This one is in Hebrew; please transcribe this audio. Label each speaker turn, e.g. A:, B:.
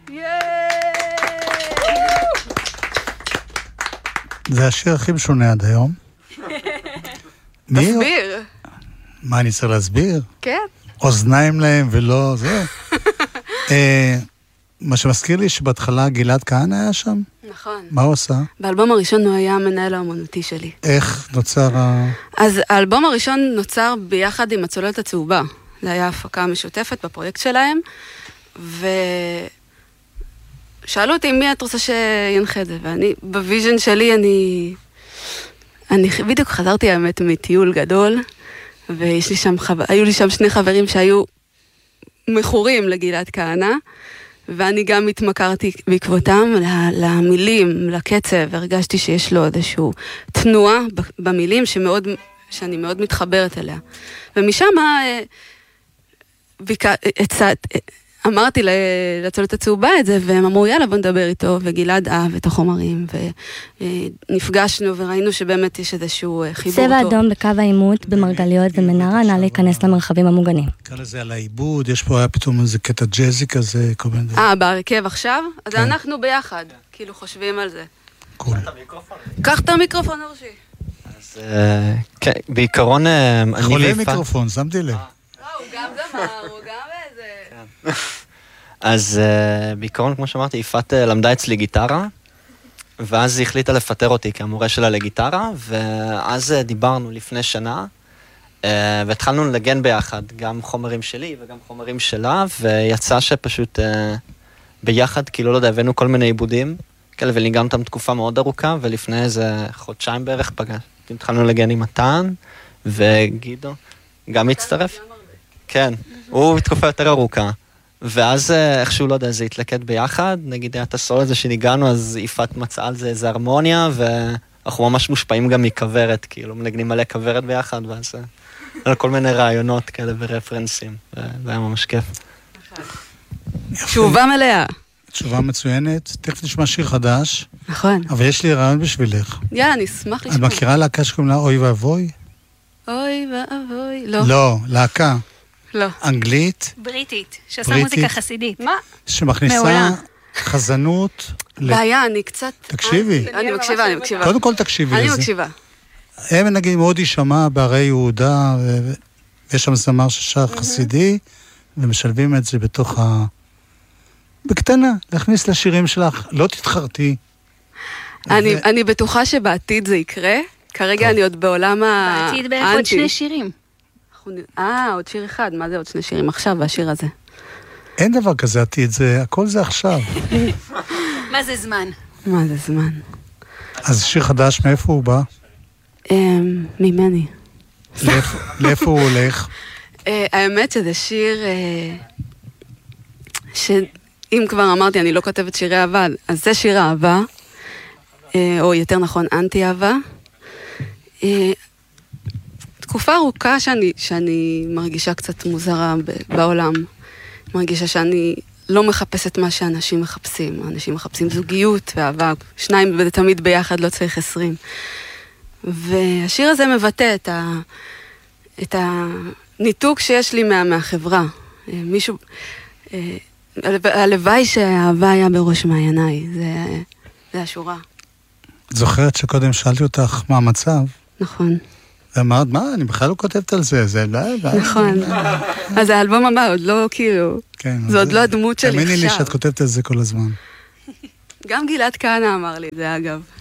A: זה השיר הכי משונה עד היום.
B: תסביר.
A: מה אני צריך להסביר?
B: כן.
A: אוזניים להם ולא, זה. מה שמזכיר לי שבהתחלה גלעד כהן היה שם.
B: נכון.
A: מה הוא עשה?
B: באלבום הראשון הוא היה המנהל האמנותי שלי.
A: איך נוצר
B: אז האלבום הראשון נוצר ביחד עם הצוללת הצהובה. זה היה הפקה משותפת בפרויקט שלהם, ושאלו אותי מי את רוצה שינחה את זה, ואני, בוויז'ן שלי, אני בדיוק חזרתי האמת מטיול גדול, ויש לי שם, היו לי שם שני חברים שהיו מכורים לגלעד כהנא, ואני גם התמכרתי בעקבותם למילים, לקצב, הרגשתי שיש לו איזשהו תנועה במילים שאני מאוד מתחברת אליה. ומשם אמרתי לצוללת הצהובה את זה, והם אמרו יאללה בוא נדבר איתו, וגלעד אהב את החומרים, ונפגשנו וראינו שבאמת יש איזשהו חיבור
C: צבע אדום בקו העימות במרגליות ומנרה, נא להיכנס למרחבים המוגנים.
A: קרא לזה על העיבוד, יש פה היה פתאום איזה קטע ג'זי כזה, כל מיני דברים.
B: בהרכב עכשיו? אז אנחנו ביחד, כאילו חושבים על זה. קח את המיקרופון אורשי.
D: אז כן, בעיקרון אני
A: חולה מיקרופון, שמתי לב.
B: הוא גם זמר, הוא גם איזה...
D: אז בעיקרון, כמו שאמרתי, יפעת למדה אצלי גיטרה, ואז היא החליטה לפטר אותי כמורה שלה לגיטרה, ואז דיברנו לפני שנה, והתחלנו לנגן ביחד, גם חומרים שלי וגם חומרים שלה, ויצא שפשוט ביחד, כאילו לא יודע, הבאנו כל מיני עיבודים, כאלה, וניגענו אותם תקופה מאוד ארוכה, ולפני איזה חודשיים בערך התחלנו לגן עם מתן, וגידו גם הצטרף. כן, הוא תקופה יותר ארוכה. ואז איכשהו, לא יודע, זה התלקט ביחד, נגיד היה את הסול הזה שניגענו, אז יפעת מצאה על זה איזה הרמוניה, ואנחנו ממש מושפעים גם מכוורת, כאילו, מנגנים מלא כוורת ביחד, ואז על כל מיני רעיונות כאלה ורפרנסים, זה היה ממש כיף.
B: תשובה מלאה.
A: תשובה מצוינת, תכף נשמע שיר חדש.
B: נכון.
A: אבל יש לי רעיון בשבילך.
B: יאללה, אני אשמח לשמוע.
A: את מכירה להקה שקוראים לה אוי ואבוי?
B: אוי ואבוי, לא.
A: לא, להקה.
B: לא.
A: אנגלית.
E: בריטית, שעושה מוזיקה חסידית.
B: מה?
A: שמכניסה חזנות.
B: בעיה, אני קצת...
A: תקשיבי.
B: אני מקשיבה.
A: קודם כל תקשיבי לזה.
B: אני מקשיבה.
A: הם נגיד מאוד יישמע בערי יהודה, ויש שם זמר ששר חסידי, ומשלבים את זה בתוך בקטנה, להכניס לשירים שלך, לא תתחרתי.
B: אני בטוחה שבעתיד זה יקרה, כרגע אני עוד בעולם האנטי.
E: בעתיד בערך עוד 2 שירים.
B: עוד שיר אחד, מה זה עוד 2 שירים עכשיו והשיר הזה?
A: אין דבר כזה עתיד, הכל זה עכשיו.
E: מה זה זמן?
B: מה זה זמן?
A: אז שיר חדש, מאיפה הוא בא?
B: ממני.
A: לאיפה הוא הולך?
B: האמת שזה שיר שאם כבר אמרתי אני לא כותבת שירי אהבה, אז זה שיר אהבה, או יותר נכון אנטי אהבה. תקופה ארוכה שאני מרגישה קצת מוזרה בעולם. מרגישה שאני לא מחפשת מה שאנשים מחפשים. אנשים מחפשים זוגיות ואהבה. 2 תמיד ביחד, לא צריך 20. והשיר הזה מבטא את הניתוק שיש לי מהחברה. מישהו... הלוואי שהאהבה היה בראש מעייניי. זה השורה.
A: את זוכרת שקודם שאלתי אותך מה המצב?
B: נכון.
A: ואמרת, מה? אני בכלל לא כותבת על זה, זה לא...
B: נכון. אז האלבום הבא עוד לא, כאילו, זה עוד לא הדמות שלי עכשיו.
A: תאמיני לי שאת כותבת על זה כל הזמן.
B: גם גלעד כהנא אמר לי, זה אגב.